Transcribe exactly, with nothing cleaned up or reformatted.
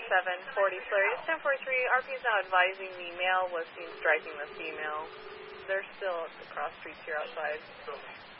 seven forty Flurry. It's ten forty-three. R P is now advising the male was seen striking the female. They're still at the cross streets here outside.